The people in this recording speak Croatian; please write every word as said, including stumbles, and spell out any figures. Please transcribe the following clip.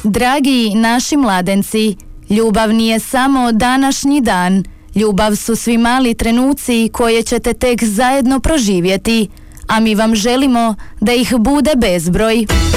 Dragi naši mladenci, ljubav nije samo današnji dan. Ljubav su svi mali trenuci koje ćete tek zajedno proživjeti, a mi vam želimo da ih bude bezbroj.